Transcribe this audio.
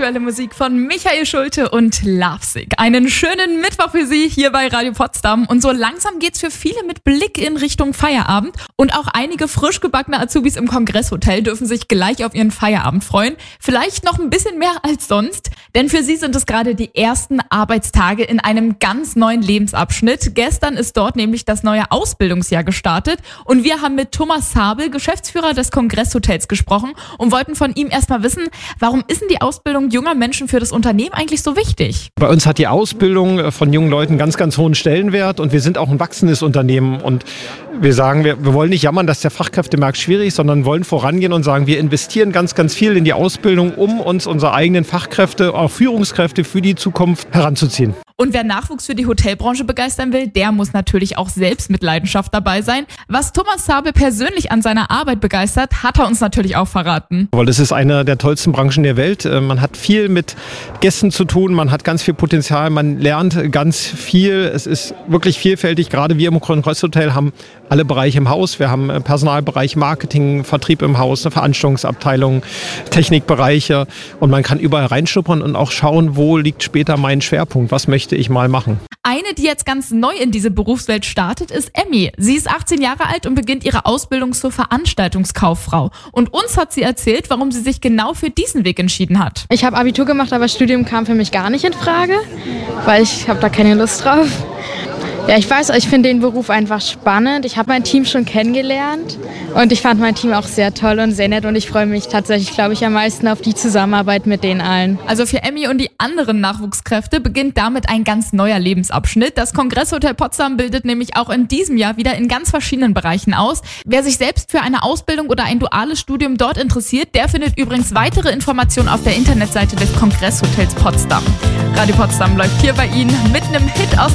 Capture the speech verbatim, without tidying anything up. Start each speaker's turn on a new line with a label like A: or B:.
A: aktuelle Musik von Michael Schulte und Lovesick. Einen schönen Mittwoch für Sie hier bei Radio Potsdam. Und so langsam geht's für viele mit Blick in Richtung Feierabend. Und auch einige frisch gebackene Azubis im Kongresshotel dürfen sich gleich auf ihren Feierabend freuen. Vielleicht noch ein bisschen mehr als sonst. Denn für sie sind es gerade die ersten Arbeitstage in einem ganz neuen Lebensabschnitt. Gestern ist dort nämlich das neue Ausbildungsjahr gestartet. Und wir haben mit Thomas Sabel, Geschäftsführer des Kongresshotels, gesprochen und wollten von ihm erstmal wissen, warum ist denn die Ausbildung junger Menschen für das Unternehmen eigentlich so wichtig?
B: Bei uns hat die Ausbildung von jungen Leuten ganz, ganz hohen Stellenwert und wir sind auch ein wachsendes Unternehmen und wir sagen, wir, wir wollen nicht jammern, dass der Fachkräftemarkt schwierig ist, sondern wollen vorangehen und sagen, wir investieren ganz, ganz viel in die Ausbildung, um uns unsere eigenen Fachkräfte, auch Führungskräfte für die Zukunft heranzuziehen.
A: Und wer Nachwuchs für die Hotelbranche begeistern will, der muss natürlich auch selbst mit Leidenschaft dabei sein. Was Thomas Sabel persönlich an seiner Arbeit begeistert, hat er uns natürlich auch verraten.
B: Weil das ist eine der tollsten Branchen der Welt. Man hat viel mit Gästen zu tun, man hat ganz viel Potenzial, man lernt ganz viel. Es ist wirklich vielfältig. Gerade wir im Kongresshotel haben alle Bereiche im Haus. Wir haben Personalbereich, Marketing, Vertrieb im Haus, eine Veranstaltungsabteilung, Technikbereiche. Und man kann überall reinschnuppern und auch schauen, wo liegt später mein Schwerpunkt, was möchte ich mal machen.
A: Eine, die jetzt ganz neu in diese Berufswelt startet, ist Emmy. Sie ist achtzehn Jahre alt und beginnt ihre Ausbildung zur Veranstaltungskauffrau. Und uns hat sie erzählt, warum sie sich genau für diesen Weg entschieden hat.
C: Ich habe Abitur gemacht, aber Studium kam für mich gar nicht in Frage, weil ich habe da keine Lust drauf. Ja, ich weiß, ich finde den Beruf einfach spannend. Ich habe mein Team schon kennengelernt und ich fand mein Team auch sehr toll und sehr nett und ich freue mich tatsächlich, glaube ich, am meisten auf die Zusammenarbeit mit denen allen.
A: Also für Emmy und die anderen Nachwuchskräfte beginnt damit ein ganz neuer Lebensabschnitt. Das Kongresshotel Potsdam bildet nämlich auch in diesem Jahr wieder in ganz verschiedenen Bereichen aus. Wer sich selbst für eine Ausbildung oder ein duales Studium dort interessiert, der findet übrigens weitere Informationen auf der Internetseite des Kongresshotels Potsdam. Radio Potsdam läuft hier bei Ihnen mit einem Hit aus